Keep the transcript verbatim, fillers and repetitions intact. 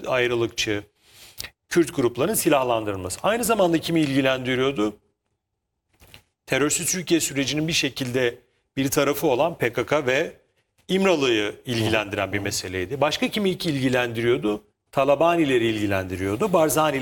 ayrılıkçı Kürt gruplarının silahlandırılması. Aynı zamanda kimi ilgilendiriyordu? Terörsüz Türkiye sürecinin bir şekilde bir tarafı olan P K K ve İmralı'yı ilgilendiren bir meseleydi. Başka kimi ilgilendiriyordu? Talabanileri ilgilendiriyordu. Barzanileri